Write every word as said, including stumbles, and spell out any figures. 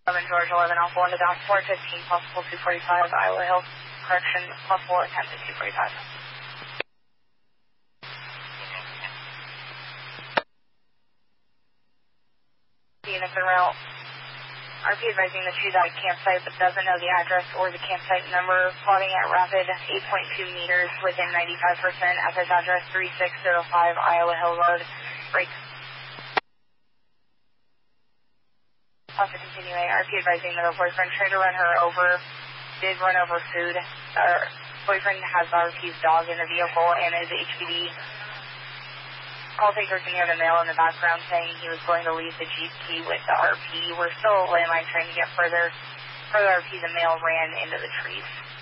eleven George eleven Alpha one to down four fifteen, possible two forty-five, Iowa Hill. Correction, possible attempt at two forty-five. Units en route. R P advising that she's at a campsite but doesn't know the address or the campsite number. Plotting at rapid eight point two meters within ninety-five percent at this address three six zero five Iowa Hill Road. Break. Also continuing, R P advising that her boyfriend tried to run her over, did run over food. Her boyfriend has R P's dog in the vehicle and is H P D. Call taker can hear the male in the background saying he was going to leave the Jeep key with the R P. We're still landline trying to get further. Further R P, the male ran into the trees.